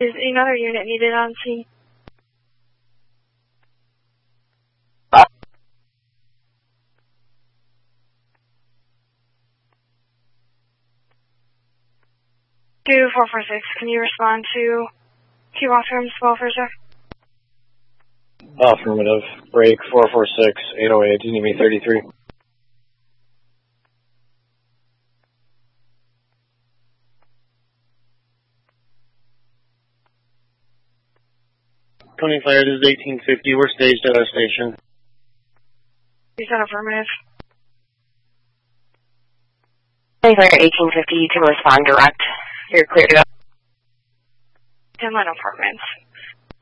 Is another unit needed on scene? To 446, can you respond to Key Waltham's welfare check? Affirmative. Break 446, 808, do you need me 33? Tony Fire, this is 1850. We're staged at our station. You said affirmative. Tony Fire, 1850, you can respond direct. You're clear to go. 10 Line Apartments.